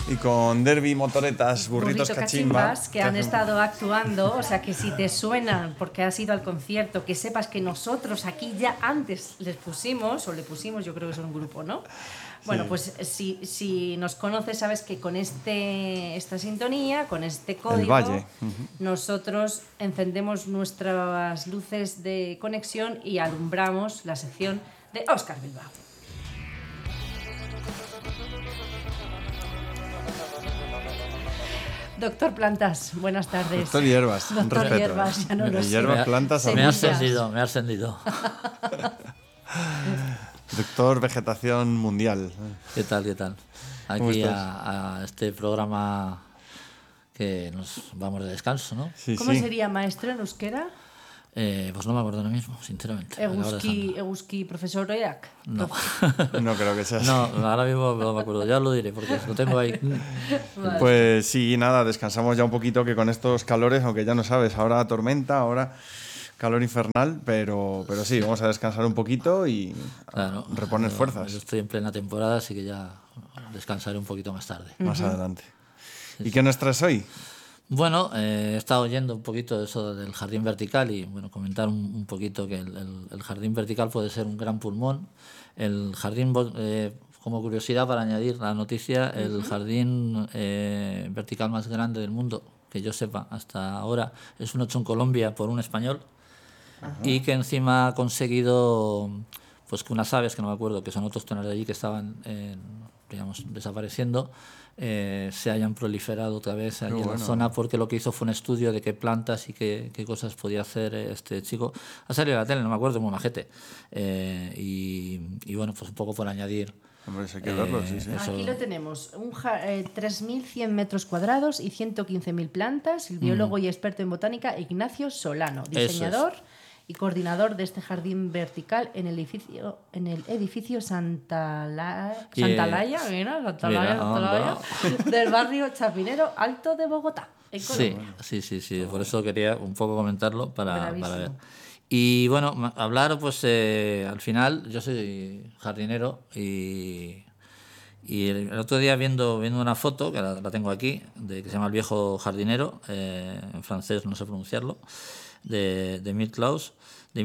y con Derby, Motoretas, Burritos Cachimbas, que han estado actuando. O sea, que si te suenan porque has ido al concierto, que sepas que nosotros aquí ya antes les pusimos, o le pusimos, yo creo que es un grupo, ¿no? Bueno, sí. Pues si nos conoces, sabes que con esta sintonía, con este código, El Valle. Nosotros encendemos nuestras luces de conexión y alumbramos la sección de Óscar Bilbao. Doctor Plantas, buenas tardes. Doctor Hierbas, Doctor respeto. Hierbas, ya no lo sé. Hierbas, plantas, me ha ascendido. Doctor Vegetación Mundial. ¿Qué tal? Aquí a este programa que nos vamos de descanso, ¿no? Sí, ¿Cómo sería maestro en euskera? Pues no me acuerdo ahora mismo, sinceramente. Eguski profesor Oiak. No. No creo que sea así. No, ahora mismo no me acuerdo, ya lo diré porque lo tengo ahí. Vale. Pues sí, nada, descansamos ya un poquito, que con estos calores, aunque ya no sabes, ahora tormenta, ahora calor infernal, pero sí, vamos a descansar un poquito y reponer fuerzas. Yo estoy en plena temporada, así que ya descansaré un poquito más tarde. Más adelante. ¿Y qué nos traes hoy? Bueno, he estado oyendo un poquito de eso del jardín vertical y bueno, comentar un poquito que el jardín vertical puede ser un gran pulmón. El jardín, como curiosidad para añadir la noticia, el jardín vertical más grande del mundo, que yo sepa hasta ahora, es uno hecho en Colombia por un español. Ajá. Y que encima ha conseguido pues que unas aves, que no me acuerdo, que son autóctonas de allí, que estaban desapareciendo, se hayan proliferado otra vez allí en la zona, porque lo que hizo fue un estudio de qué plantas y qué cosas podía hacer este chico. Ha salido a la tele, no me acuerdo, muy majete. Y bueno, pues un poco por añadir. Hombre, hay que verlo, sí. Aquí lo tenemos, 3.100 metros cuadrados y 115.000 plantas. El biólogo y experto en botánica Ignacio Solano, diseñador y coordinador de este jardín vertical en el edificio Santalaya, del barrio Chapinero Alto de Bogotá. Sí. Por eso quería un poco comentarlo para ver. Y bueno, hablar, pues al final, yo soy jardinero y el otro día viendo una foto, que la tengo aquí, que se llama El viejo jardinero, en francés no sé pronunciarlo, de Emile Claus, de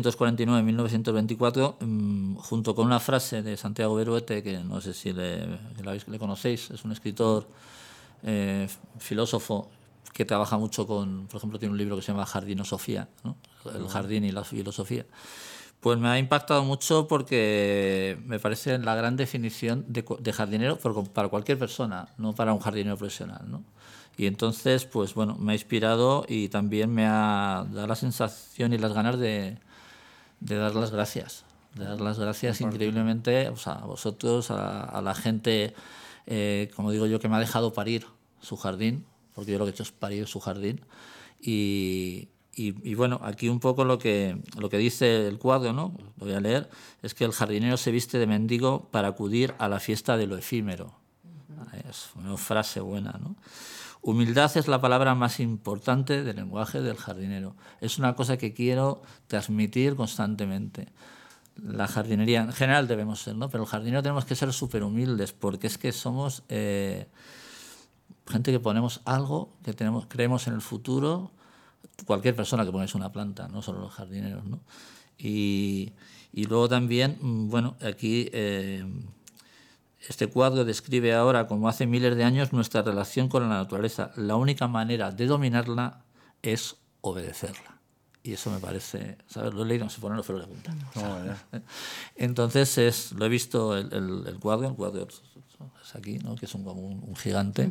1849-1924, junto con una frase de Santiago Beruete, que no sé si le conocéis, es un escritor, filósofo, que trabaja mucho con, por ejemplo, tiene un libro que se llama Jardinosofía, ¿no? El jardín y la filosofía. Pues me ha impactado mucho porque me parece la gran definición de jardinero para cualquier persona, no para un jardinero profesional, ¿no? Y entonces, pues bueno, me ha inspirado y también me ha dado la sensación y las ganas de dar las gracias. De dar las gracias increíblemente, o sea, a vosotros, a la gente, como digo yo, que me ha dejado parir su jardín, porque yo lo que he hecho es parir su jardín. Y bueno, aquí un poco lo que dice el cuadro, ¿no? Lo voy a leer, es que el jardinero se viste de mendigo para acudir a la fiesta de lo efímero. Es una frase buena, ¿no? Humildad es la palabra más importante del lenguaje del jardinero. Es una cosa que quiero transmitir constantemente. La jardinería, en general debemos ser, ¿no? Pero el jardinero tenemos que ser súper humildes, porque es que somos gente que ponemos algo, que creemos en el futuro. Cualquier persona que pongáis una planta, no solo los jardineros, ¿no? Y luego también, bueno, aquí este cuadro describe ahora, como hace miles de años, nuestra relación con la naturaleza. La única manera de dominarla es obedecerla. Y eso me parece, ¿sabes? Lo he leído, no sé ponerlo, pero le apuntan. Entonces, lo he visto el cuadro es aquí, ¿no? Que es como un gigante.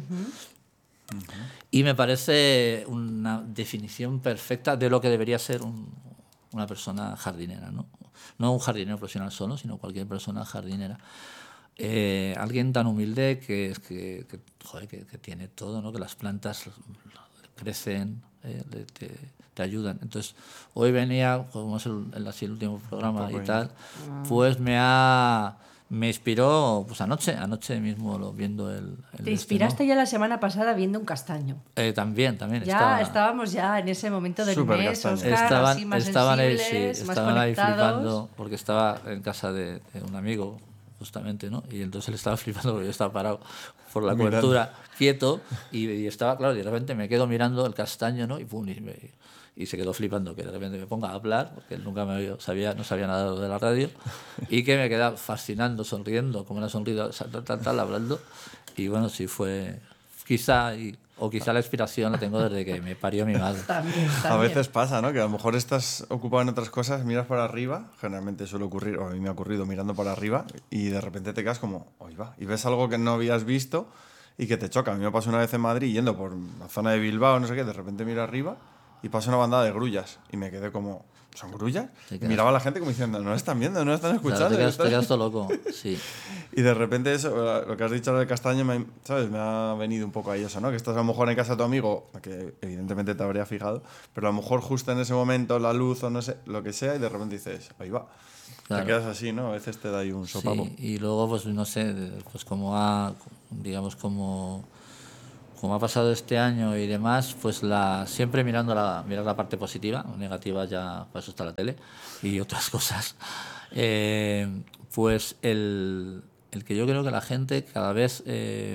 Y me parece una definición perfecta de lo que debería ser una persona jardinera, ¿no? No un jardinero profesional solo, sino cualquier persona jardinera. Alguien tan humilde que tiene todo, ¿no? Que las plantas crecen, te ayudan. Entonces, hoy venía, como es el último programa y tal, pues me inspiró pues anoche mismo viendo el Te inspiraste ya la semana pasada viendo un castaño. También. Estábamos ya en ese momento del Súper mes, castaño. Oscar, así más sensibles, más estaban ahí conectados. flipando, porque estaba en casa de un amigo, justamente, ¿no? Y entonces él estaba flipando porque yo estaba parado por la cobertura, quieto, y estaba, claro, y de repente me quedo mirando el castaño, ¿no? Y pum, y se quedó flipando que de repente me ponga a hablar, porque él nunca no sabía nada de la radio, y que me queda fascinando, sonriendo, como una sonrida, tal, hablando. Y bueno, sí fue... Quizá la inspiración la tengo desde que me parió mi madre. También. A veces pasa, ¿no? Que a lo mejor estás ocupado en otras cosas, miras para arriba, generalmente suele ocurrir, o a mí me ha ocurrido mirando para arriba, y de repente te quedas como, ¡oy va! Y ves algo que no habías visto y que te choca. A mí me pasó una vez en Madrid, yendo por la zona de Bilbao, no sé qué, de repente miro arriba y pasa una bandada de grullas. Y me quedé como, ¿son grullas? Y miraba a la gente como diciendo, no están viendo, no están escuchando. Claro, te quedas todo loco, sí. Y de repente eso, lo que has dicho del castaño, ¿sabes? Me ha venido un poco ahí eso, ¿no? Que estás a lo mejor en casa de tu amigo, que evidentemente te habría fijado, pero a lo mejor justo en ese momento la luz o no sé, lo que sea, y de repente dices, ahí va. Claro. Te quedas así, ¿no? A veces te da ahí un sopapo. Sí, y luego, pues no sé, pues como ha pasado este año y demás, pues siempre mirar la parte positiva, negativa ya, para eso está la tele y otras cosas. Pues el que yo creo que la gente cada vez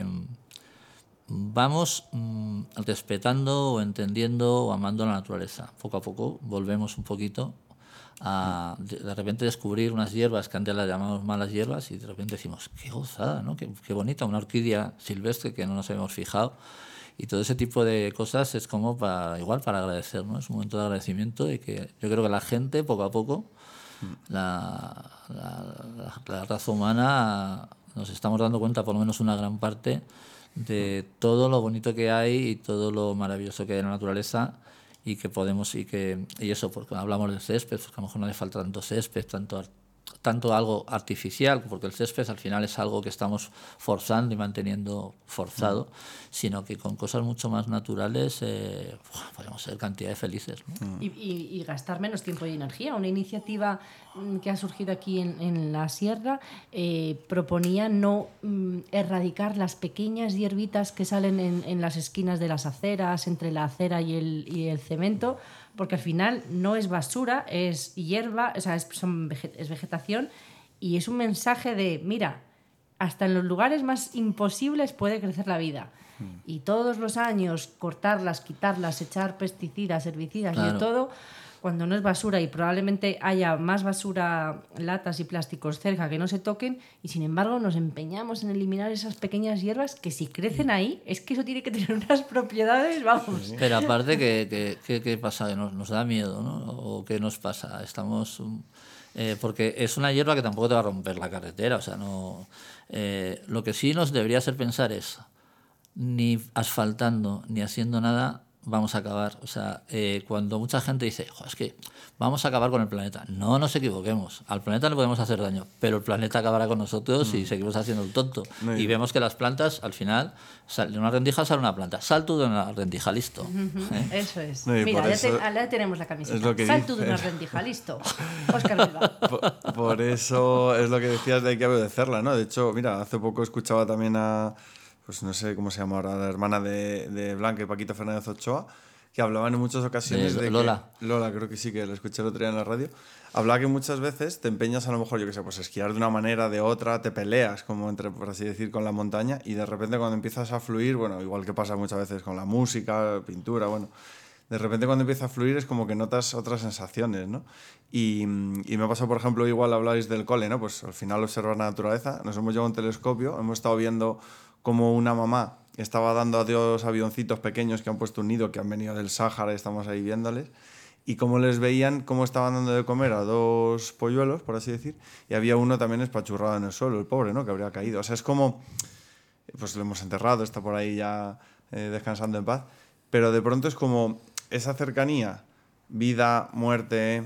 vamos respetando o entendiendo o amando la naturaleza. Poco a poco volvemos un poquito a de repente descubrir unas hierbas que antes las llamamos malas hierbas y de repente decimos, qué gozada, ¿no? Qué bonita, una orquídea silvestre que no nos habíamos fijado. Y todo ese tipo de cosas es como para agradecer, ¿no? Es un momento de agradecimiento y que yo creo que la gente, poco a poco, la raza humana, nos estamos dando cuenta, por lo menos una gran parte, de todo lo bonito que hay y todo lo maravilloso que hay en la naturaleza y que podemos, y eso, porque hablamos del césped, porque a lo mejor no hace falta tanto césped, tanto algo artificial, porque el césped al final es algo que estamos forzando y manteniendo forzado, sino que con cosas mucho más naturales podemos ser cantidad de felices, ¿no? Y gastar menos tiempo y energía. Una iniciativa que ha surgido aquí en la sierra proponía no erradicar las pequeñas hierbitas que salen en las esquinas de las aceras, entre la acera y el cemento, porque al final no es basura, es hierba, o sea, es vegetación, y es un mensaje de, mira, hasta en los lugares más imposibles puede crecer la vida. Y todos los años cortarlas, quitarlas, echar pesticidas, herbicidas, claro, y de todo, cuando no es basura, y probablemente haya más basura, latas y plásticos cerca que no se toquen, y sin embargo nos empeñamos en eliminar esas pequeñas hierbas que si crecen ahí, es que eso tiene que tener unas propiedades, vamos. Pero aparte, ¿qué pasa? Nos da miedo, ¿no? ¿O qué nos pasa? Estamos... porque es una hierba que tampoco te va a romper la carretera, o sea, no... lo que sí nos debería hacer pensar es, ni asfaltando, ni haciendo nada, vamos a acabar. O sea, cuando mucha gente dice, es que vamos a acabar con el planeta. No nos equivoquemos. Al planeta le podemos hacer daño, pero el planeta acabará con nosotros si seguimos haciendo el tonto. Y vemos que las plantas, al final, de una rendija sale una planta. Sal tú de una rendija, listo. Eso es. Mira, ya tenemos la camiseta. Sal tú de una rendija, listo. Óscar Bilbao. Por eso es lo que decías de hay que obedecerla, ¿no? De hecho, mira, hace poco escuchaba también a... pues no sé cómo se llama ahora, la hermana de Blanca y Paquito Fernández Ochoa, que hablaban en muchas ocasiones de Lola. Lola, creo que sí, que la escuché el otro día en la radio, hablaba que muchas veces te empeñas a lo mejor, yo qué sé, pues esquiar de una manera, de otra, te peleas, como entre, por así decir, con la montaña, y de repente cuando empiezas a fluir, bueno, igual que pasa muchas veces con la música, pintura, bueno, de repente cuando empieza a fluir es como que notas otras sensaciones, ¿no? Y me ha pasado, por ejemplo, igual habláis del cole, ¿no? Pues al final observar la naturaleza, nos hemos llevado un telescopio, hemos estado viendo como una mamá estaba dando a dos avioncitos pequeños que han puesto un nido, que han venido del Sáhara y estamos ahí viéndoles, y cómo les veían, cómo estaban dando de comer a dos polluelos, por así decir, y había uno también espachurrado en el suelo, el pobre, ¿no? Que habría caído. O sea, es como, pues lo hemos enterrado, está por ahí ya descansando en paz, pero de pronto es como esa cercanía, vida, muerte,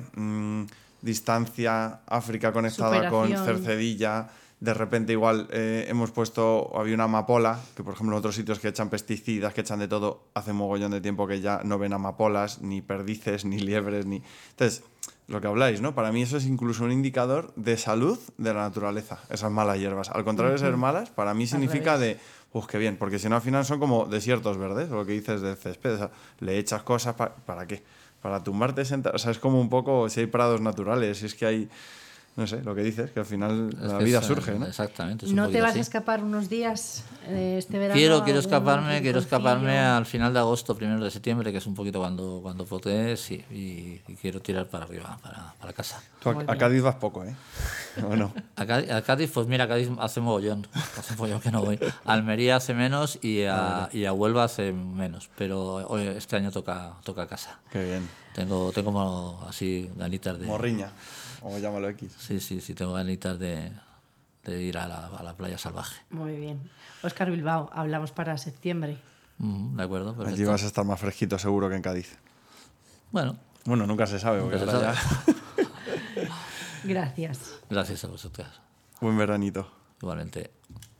distancia, África conectada con Cercedilla. De repente igual hemos puesto, había una amapola, que por ejemplo en otros sitios que echan pesticidas, que echan de todo, hace mogollón de tiempo que ya no ven amapolas, ni perdices, ni liebres, ni... Entonces, lo que habláis, ¿no? Para mí eso es incluso un indicador de salud de la naturaleza, esas malas hierbas. Al contrario de ser malas, para mí significa de, qué bien, porque si no al final son como desiertos verdes, lo que dices del césped, o sea, le echas cosas, ¿para qué? Para tumbarte, sentar, o sea, es como un poco, si hay prados naturales, si es que hay... no sé, lo que dices, que al final Es la que vida es, surge, ¿no? Exactamente. es un ¿No te poquito vas así. a escapar unos días este verano? Quiero ¿Algún escaparme rinconcillo? al final de agosto, 1 de septiembre, que es un poquito cuando potee, sí, y quiero tirar para arriba, para casa. Tú Muy a bien. Cádiz vas poco, ¿eh? ¿O no? A Cádiz, pues mira, Cádiz hace mogollón que no voy. A Almería hace menos y a Huelva hace menos, pero hoy, este año toca casa. Qué bien. Tengo como así ganitas de... Morriña, o llámalo X. Sí, tengo ganitas de ir a la playa salvaje. Muy bien. Óscar Bilbao, hablamos para septiembre. De acuerdo, Allí perfecto. vas a estar más fresquito seguro que en Cádiz. Bueno, Bueno, nunca se sabe, porque nunca se ahora sabe. ya... Gracias. Gracias a vosotras. Buen veranito. Igualmente.